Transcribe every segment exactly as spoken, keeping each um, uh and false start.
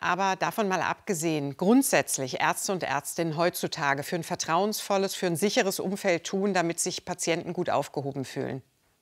Aber davon mal abgesehen, grundsätzlich Ärzte und Ärztinnen heutzutage für ein vertrauensvolles, für ein sicheres Umfeld tun, damit sich Patienten gut aufgehoben fühlen?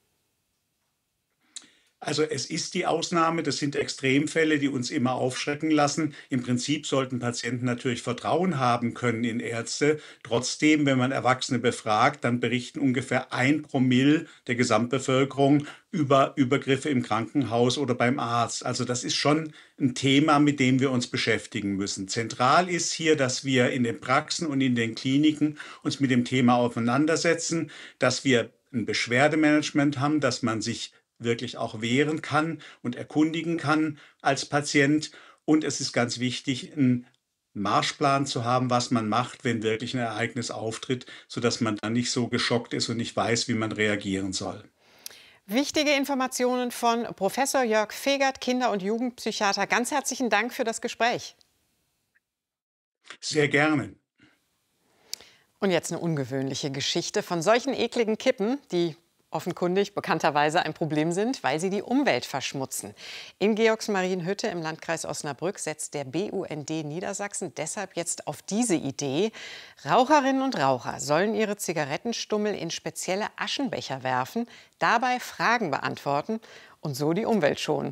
Also es ist die Ausnahme, das sind Extremfälle, die uns immer aufschrecken lassen. Im Prinzip sollten Patienten natürlich Vertrauen haben können in Ärzte. Trotzdem, wenn man Erwachsene befragt, dann berichten ungefähr ein Promille der Gesamtbevölkerung über Übergriffe im Krankenhaus oder beim Arzt. Also das ist schon ein Thema, mit dem wir uns beschäftigen müssen. Zentral ist hier, dass wir in den Praxen und in den Kliniken uns mit dem Thema auseinandersetzen, dass wir ein Beschwerdemanagement haben, dass man sich wirklich auch wehren kann und erkundigen kann als Patient. Und es ist ganz wichtig, einen Marschplan zu haben, was man macht, wenn wirklich ein Ereignis auftritt, sodass man dann nicht so geschockt ist und nicht weiß, wie man reagieren soll. Wichtige Informationen von Professor Jörg Fegert, Kinder- und Jugendpsychiater. Ganz herzlichen Dank für das Gespräch. Sehr gerne. Und jetzt eine ungewöhnliche Geschichte von solchen ekligen Kippen, die offenkundig bekannterweise ein Problem sind, weil sie die Umwelt verschmutzen. In Georgsmarienhütte im Landkreis Osnabrück setzt der B U N D Niedersachsen deshalb jetzt auf diese Idee. Raucherinnen und Raucher sollen ihre Zigarettenstummel in spezielle Aschenbecher werfen, dabei Fragen beantworten und so die Umwelt schonen.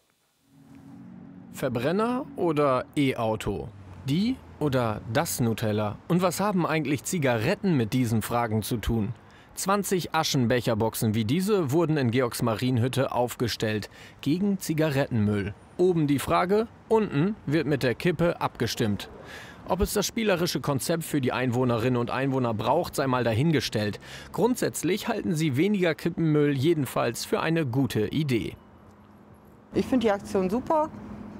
Verbrenner oder E-Auto? Die oder das Nutella? Und was haben eigentlich Zigaretten mit diesen Fragen zu tun? zwanzig Aschenbecherboxen wie diese wurden in Georgsmarienhütte aufgestellt gegen Zigarettenmüll. Oben die Frage, unten wird mit der Kippe abgestimmt. Ob es das spielerische Konzept für die Einwohnerinnen und Einwohner braucht, sei mal dahingestellt. Grundsätzlich halten sie weniger Kippenmüll jedenfalls für eine gute Idee. Ich finde die Aktion super,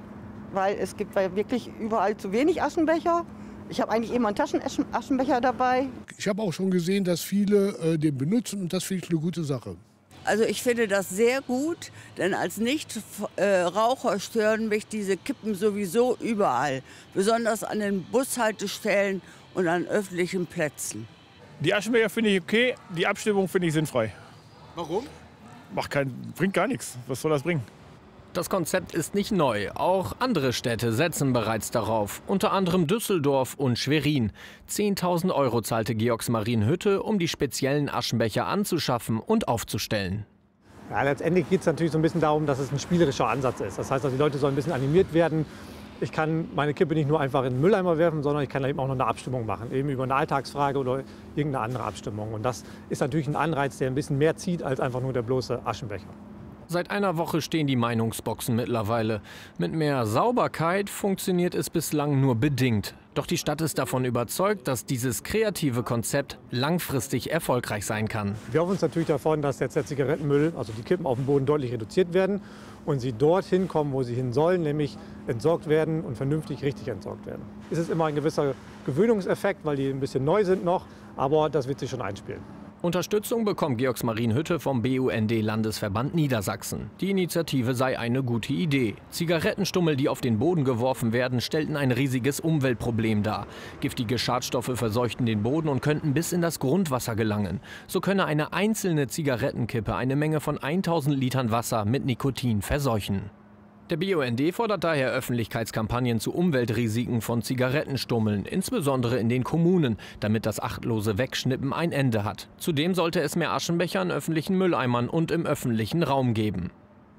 weil es gibt wirklich überall zu wenig Aschenbecher. Ich habe eigentlich immer einen Taschenaschenbecher dabei. Ich habe auch schon gesehen, dass viele äh, den benutzen und das finde ich eine gute Sache. Also ich finde das sehr gut, denn als Nichtraucher stören mich diese Kippen sowieso überall. Besonders an den Bushaltestellen und an öffentlichen Plätzen. Die Aschenbecher finde ich okay, die Abstimmung finde ich sinnfrei. Warum? Macht kein, bringt gar nichts. Was soll das bringen? Das Konzept ist nicht neu. Auch andere Städte setzen bereits darauf. Unter anderem Düsseldorf und Schwerin. zehntausend Euro zahlte Georgsmarienhütte, um die speziellen Aschenbecher anzuschaffen und aufzustellen. Ja, letztendlich geht es natürlich so ein bisschen darum, dass es ein spielerischer Ansatz ist. Das heißt, dass die Leute sollen ein bisschen animiert werden. Ich kann meine Kippe nicht nur einfach in den Mülleimer werfen, sondern ich kann eben auch noch eine Abstimmung machen. Eben über eine Alltagsfrage oder irgendeine andere Abstimmung. Und das ist natürlich ein Anreiz, der ein bisschen mehr zieht als einfach nur der bloße Aschenbecher. Seit einer Woche stehen die Meinungsboxen mittlerweile. Mit mehr Sauberkeit funktioniert es bislang nur bedingt. Doch die Stadt ist davon überzeugt, dass dieses kreative Konzept langfristig erfolgreich sein kann. Wir hoffen uns natürlich davon, dass jetzt der Zigarettenmüll, also die Kippen auf dem Boden, deutlich reduziert werden und sie dorthin kommen, wo sie hin sollen, nämlich entsorgt werden und vernünftig richtig entsorgt werden. Es ist immer ein gewisser Gewöhnungseffekt, weil die ein bisschen neu sind noch, aber das wird sich schon einspielen. Unterstützung bekommt Georgsmarienhütte vom B U N D-Landesverband Niedersachsen. Die Initiative sei eine gute Idee. Zigarettenstummel, die auf den Boden geworfen werden, stellten ein riesiges Umweltproblem dar. Giftige Schadstoffe verseuchten den Boden und könnten bis in das Grundwasser gelangen. So könne eine einzelne Zigarettenkippe eine Menge von tausend Litern Wasser mit Nikotin verseuchen. Der B U N D fordert daher Öffentlichkeitskampagnen zu Umweltrisiken von Zigarettenstummeln, insbesondere in den Kommunen, damit das achtlose Wegschnippen ein Ende hat. Zudem sollte es mehr Aschenbecher in öffentlichen Mülleimern und im öffentlichen Raum geben.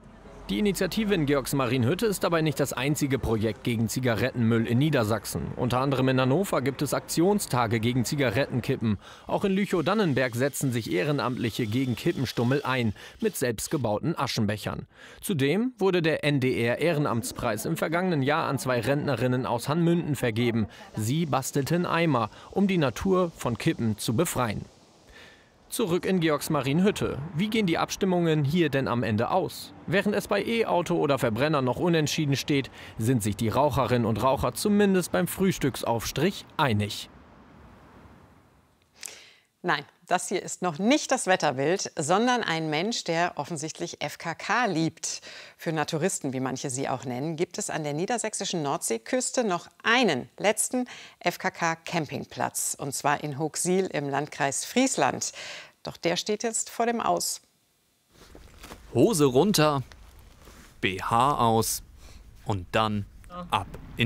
Die Initiative in Georgsmarienhütte ist dabei nicht das einzige Projekt gegen Zigarettenmüll in Niedersachsen. Unter anderem in Hannover gibt es Aktionstage gegen Zigarettenkippen. Auch in Lüchow-Dannenberg setzen sich Ehrenamtliche gegen Kippenstummel ein, mit selbstgebauten Aschenbechern. Zudem wurde der N D R-Ehrenamtspreis im vergangenen Jahr an zwei Rentnerinnen aus Hanmünden vergeben. Sie bastelten Eimer, um die Natur von Kippen zu befreien. Zurück in Georgsmarienhütte. Wie gehen die Abstimmungen hier denn am Ende aus? Während es bei E-Auto oder Verbrenner noch unentschieden steht, sind sich die Raucherinnen und Raucher zumindest beim Frühstücksaufstrich einig. Nein, das hier ist noch nicht das Wetterbild, sondern ein Mensch, der offensichtlich F K K liebt. Für Naturisten, wie manche sie auch nennen, gibt es an der niedersächsischen Nordseeküste noch einen letzten F K K-Campingplatz, und zwar in Hooksiel im Landkreis Friesland. Doch der steht jetzt vor dem Aus. Hose runter, B H aus und dann ab in